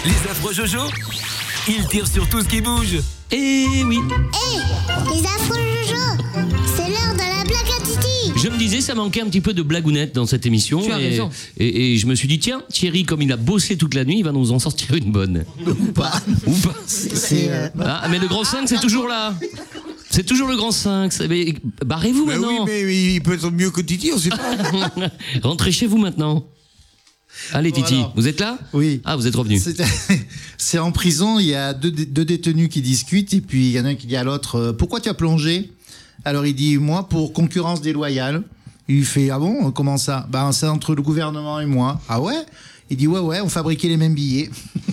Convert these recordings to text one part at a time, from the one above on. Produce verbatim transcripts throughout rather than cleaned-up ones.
Les affreux Jojo, ils tirent sur tout ce qui bouge. Eh oui. Hé, hey, les affreux Jojo, c'est l'heure de la blague à Titi. Je me disais, ça manquait un petit peu de blagounette dans cette émission. Tu as et, raison. Et, et je me suis dit, tiens, Thierry, comme il a bossé toute la nuit, il va nous en sortir une bonne. Ou pas. Ou pas. C'est. euh, Ah, mais le grand cinq, c'est toujours là. C'est toujours le grand cinq. C'est- mais barrez-vous Mais oui, maintenant. mais, mais il peut être mieux que Titi, on sait pas. Rentrez chez vous maintenant. Allez, Titi, Voilà. vous êtes là? Oui. Ah, vous êtes revenu. C'est- C'est en prison, il y a deux, dé- deux détenus qui discutent et puis il y en a un qui dit à l'autre euh, pourquoi tu as plongé? Alors il dit moi pour concurrence déloyale. Il fait ah bon comment ça? Ben c'est entre le gouvernement et moi. Ah ouais? Il dit ouais ouais on fabriquait les mêmes billets.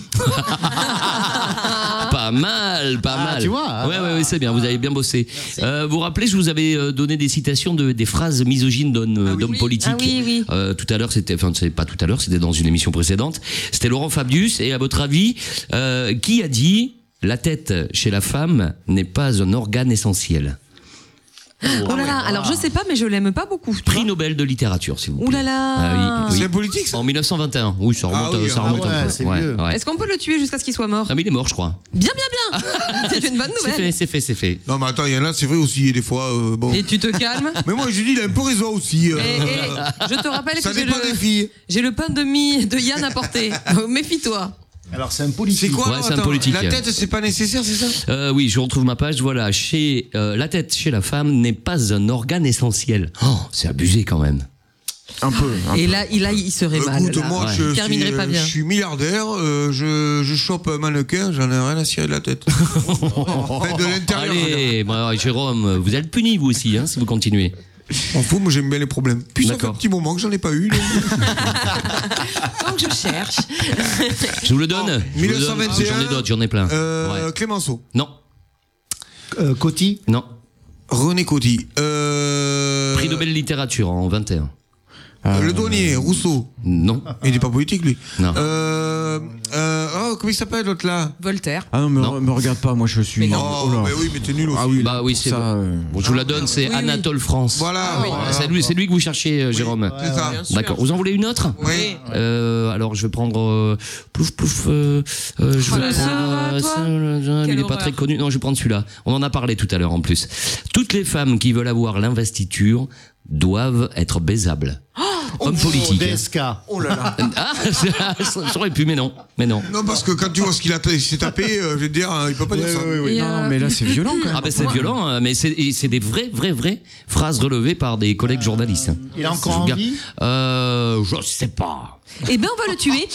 Pas mal, pas Ah, mal. tu vois, ah, ouais, ouais, ouais, c'est bien. Vous avez bien bossé. Euh, vous vous rappelez, je vous avais euh, donné des citations de des phrases misogynes d'hommes euh, d'hommes politiques. Ah oui, oui. Euh, tout à l'heure, c'était, enfin, c'est pas tout à l'heure, c'était dans une émission précédente. C'était Laurent Fabius. Et à votre avis, euh, qui a dit la tête chez la femme n'est pas un organe essentiel? Oh là là, alors je sais pas, mais je l'aime pas beaucoup. tu Prix vois. Nobel de littérature, s'il vous plaît. Ouh là là. Ah oui, C'est oui. politique, ça? En mille neuf cent vingt et un. Oui, ça remonte, Ah oui, ça ah remonte ouais, un peu. c'est vieux. ouais. Est-ce qu'on peut le tuer jusqu'à ce qu'il soit mort? Ah, mais il est mort, je crois. Bien, bien, bien. C'est une bonne C'est nouvelle. fait, c'est fait, c'est fait. Non, mais attends, il y en a, c'est vrai aussi, des fois. euh, bon. Et tu te calmes. Mais moi, je dis, il a un peu raison aussi. euh, Et, et je te rappelle ça que j'ai dépend le, des filles. j'ai le pain de mie de Yann à porter. Donc, méfie-toi. Alors c'est un politique. C'est quoi Ouais, alors, c'est un attends, politique. La tête, c'est pas nécessaire, c'est ça? Euh, oui, je retrouve ma page. Voilà, chez euh, la tête chez la femme n'est pas un organe essentiel. Oh, c'est abusé quand même. Un peu. un Et là, il, a, il serait mal. Écoute, là. moi, Ouais. je, Il suis, terminerait pas bien. je suis milliardaire, euh, je, je chope un mannequin, j'en ai rien à cirer de la tête. Enfin, de l'intérieur. je veux dire. Allez, bah, Jérôme, vous êtes puni vous aussi, hein, si vous continuez. M'en fous, moi j'aime bien les problèmes. Puis ça fait un D'accord. petit moment que j'en ai pas eu. là. Donc je cherche. Je vous le donne. Oh, Je vous le donne. mille neuf cent vingt et un, J'en ai d'autres, j'en ai plein. Euh, Ouais. Clémenceau. Non, Euh, Coty. non. René Coty. Euh, Prix Nobel littérature en vingt et un. euh, Le douanier, Rousseau. Non, Il n'est pas politique lui. non. Euh, euh, oh, comment il s'appelle l'autre là? Voltaire. Ah non, me, Non. me regarde pas, moi je suis. Mais non. Oh, Oh là. mais oui, mais t'es nul aussi. Ah oui, Bah oui, c'est ça. bon. euh, Bon, je vous la donne, c'est oui. Anatole France. Voilà. oui. voilà. C'est lui, c'est lui que vous cherchez, euh, Jérôme. C'est ça. Bien sûr. D'accord. Vous en voulez une autre? Oui. Euh, alors je vais prendre euh, plouf plouf. Euh, euh, je Oh vais là prendre. là, euh, toi. ça, euh, Quelle il est pas horreur. très connu. Non, je vais prendre celui-là. On en a parlé tout à l'heure en plus. Toutes les femmes qui veulent avoir l'investiture doivent être baisables. Homme politique. D S K. Oh là là. Ah, ça, ça aurait pu, mais non, mais non. Non, parce que quand tu vois ce qu'il a t- s'est tapé, euh, je vais te dire, hein, il peut pas dire ça. Et, Non, euh, mais là c'est violent quand même. Ah ben c'est violent, hein, mais c'est et c'est des vraies, vraies, vraies phrases relevées par des collègues journalistes. hein. Il a encore Je vous garde- envie. Euh, je sais pas. Eh ben, on va le tuer.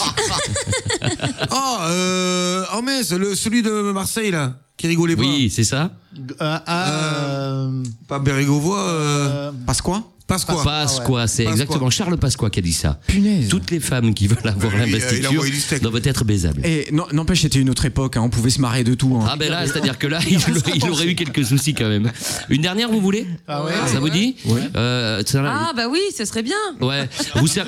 Oh, euh, oh mince, le, celui de Marseille là, qui rigolait pas. Oui, c'est ça. Euh, ah, euh, Pas Bérégovoy, euh, euh, Pasqua Pasqua. Pasqua, c'est Pasqua. exactement Charles Pasqua qui a dit ça. Punaise. Toutes les femmes qui veulent avoir Oui, il a- il a l'investiture envoyé du steak. doivent être baisables. Et non, n'empêche, c'était une autre époque, hein, on pouvait se marrer de tout. Hein. Ah ben là, c'est-à-dire que là, il, il aurait eu quelques soucis quand même. Une dernière, vous voulez? Ah ouais. Ça vous dit? Euh, ça, Ah bah oui, ce serait bien. Ouais. Vous ser-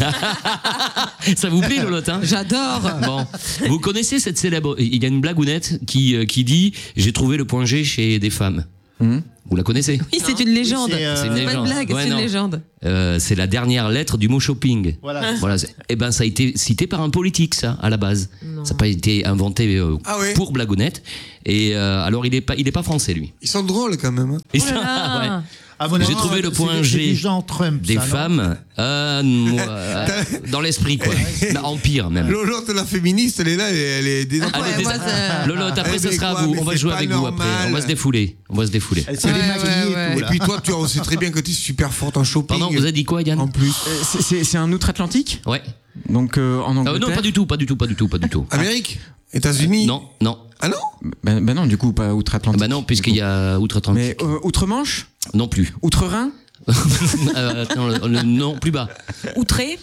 ça vous plaît, Lolotte, hein? J'adore. Bon, vous connaissez cette célèbre. Il y a une blagounette qui euh, qui dit j'ai trouvé le point G chez des femmes. Vous la connaissez? Oui, c'est une légende. Oui, c'est, euh, C'est une C'est pas une légende. blague, Ouais, c'est une non. légende. Euh, c'est la dernière lettre du mot shopping. Voilà. Voilà. Et ben ça a été cité par un politique, ça, à la base. Ça n'a pas été inventé euh, Ah ouais. pour blagounette. Et euh, alors il est pas il est pas français lui. Ils sont drôles quand même. hein. Et Oh là là. ouais. À mon J'ai avis, trouvé le c'est- point c'est G des gens Trump. Des ça, non femmes euh, moi, euh, dans l'esprit quoi. En pire même. L'autre, la féministe, elle est là, elle est, elle est désemparée. Allez, Ouais, des- moi, ça- Lolotte, après Eh, ça mais sera à quoi, vous. mais On va c'est jouer pas avec vous après. normal. On va se défouler. On va se défouler. Elle s'est Ouais, démaquillée ouais, et ouais. tout. Et Là. puis toi, tu on sait très bien que tu es super forte en shopping. Pardon, vous avez dit quoi, Yann? En plus. Euh, c'est- C'est c'est un outre-Atlantique. Ouais. Donc euh, en Euh, Angleterre. non, pas du tout, pas du tout, pas du tout, pas du tout. Amérique, États-Unis. Non, non. Ah non. Ben, ben non, du coup, pas outre-Atlantique. Bah non, puisqu'il y a Mais outre-Atlantique. euh, outre-Manche, Non plus. outre-Rhin. Euh, attends, le- le- non, plus bas. Outré.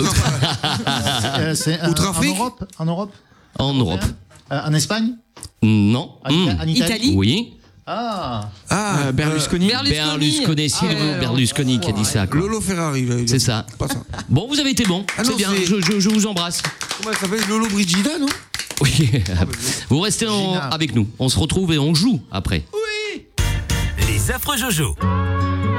Euh, c'est, euh, en Outre-Afrique Europe. En Europe. En Europe. Euh, en Espagne. Non. En, Hmm. Ita- en Italie. Italie. Oui. Ah. Ah, Euh, Berlusconi. Berlusconi. Berlusconi, c'est Ah, le ouais, Berlusconi qui a dit ça. euh, quoi. Lolo Ferrari. là, il a- C'est ça. Pas ça. Bon, vous avez été bon. Ah non, c'est bien. c'est- Je, je- je vous embrasse. Comment elle s'appelle? Lolo Brigida, non? Oui. Vous restez en- Gina. avec nous. On se retrouve et on joue après. Les affreux Jojo.